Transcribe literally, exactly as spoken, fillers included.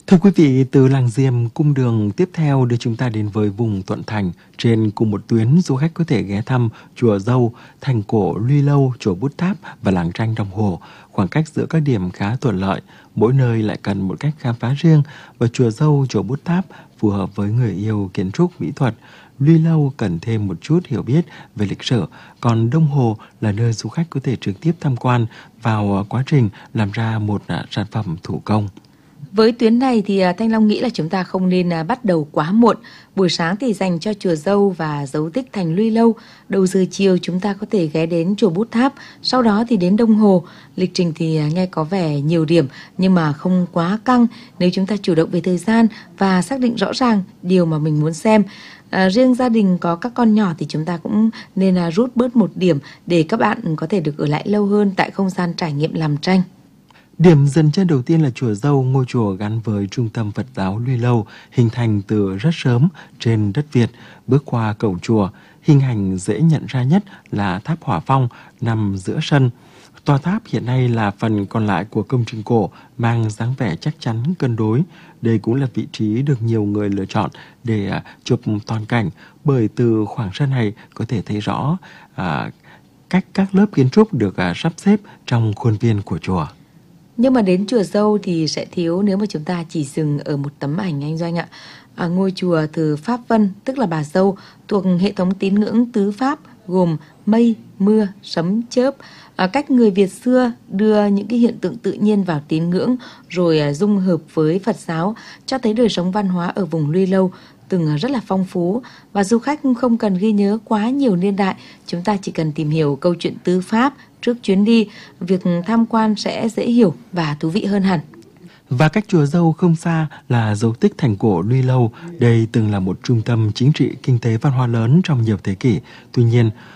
Thưa quý vị, từ Làng Diềm, cung đường tiếp theo đưa chúng ta đến với vùng Thuận Thành. Trên cùng một tuyến, du khách có thể ghé thăm chùa Dâu, thành cổ Luy Lâu, chùa Bút Tháp và làng tranh Đồng Hồ. Khoảng cách giữa các điểm khá thuận lợi, mỗi nơi lại cần một cách khám phá riêng, và chùa Dâu, chùa Bút Tháp phù hợp với người yêu kiến trúc mỹ thuật. Luy Lâu cần thêm một chút hiểu biết về lịch sử, còn Đông Hồ là nơi du khách có thể trực tiếp tham quan vào quá trình làm ra một sản phẩm thủ công. Với tuyến này thì à, Thanh Long nghĩ là chúng ta không nên à, bắt đầu quá muộn. Buổi sáng thì dành cho chùa Dâu và dấu tích thành Luy Lâu. Đầu giờ chiều chúng ta có thể ghé đến chùa Bút Tháp, sau đó thì đến Đông Hồ. Lịch trình thì à, nghe có vẻ nhiều điểm nhưng mà không quá căng nếu chúng ta chủ động về thời gian và xác định rõ ràng điều mà mình muốn xem. À, riêng gia đình có các con nhỏ thì chúng ta cũng nên à, rút bớt một điểm để các bạn có thể được ở lại lâu hơn tại không gian trải nghiệm làm tranh. Điểm dừng chân đầu tiên là chùa Dâu, ngôi chùa gắn với trung tâm Phật giáo Luy Lâu, hình thành từ rất sớm trên đất Việt. Bước qua cổng chùa, hình ảnh dễ nhận ra nhất là tháp Hỏa Phong nằm giữa sân. Tòa tháp hiện nay là phần còn lại của công trình cổ, mang dáng vẻ chắc chắn cân đối. Đây cũng là vị trí được nhiều người lựa chọn để à, chụp toàn cảnh, bởi từ khoảng sân này có thể thấy rõ à, cách các lớp kiến trúc được à, sắp xếp trong khuôn viên của chùa. Nhưng mà đến chùa Dâu thì sẽ thiếu nếu mà chúng ta chỉ dừng ở một tấm ảnh anh Doanh ạ. À, ngôi chùa thờ Pháp Vân, tức là bà Dâu, thuộc hệ thống tín ngưỡng tứ Pháp gồm mây, mưa, sấm, chớp. À, cách người Việt xưa đưa những cái hiện tượng tự nhiên vào tín ngưỡng rồi à, dung hợp với Phật giáo, cho thấy đời sống văn hóa ở vùng Luy Lâu từng rất là phong phú, và du khách không cần ghi nhớ quá nhiều niên đại, chúng ta chỉ cần tìm hiểu câu chuyện tứ Pháp trước chuyến đi, việc tham quan sẽ dễ hiểu và thú vị hơn hẳn. Và cách chùa Dâu không xa là dấu tích thành cổ Luy Lâu. Đây từng là một trung tâm chính trị, kinh tế, văn hóa lớn trong nhiều thế kỷ. Tuy nhiên,